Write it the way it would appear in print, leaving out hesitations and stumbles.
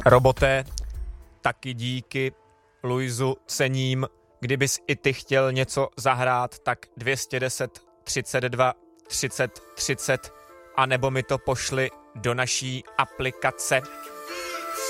Roboté, taky díky. Luizu cením. Kdybys i ty chtěl něco zahrát, tak 210 32 30 30 a nebo mi to pošli do naší aplikace.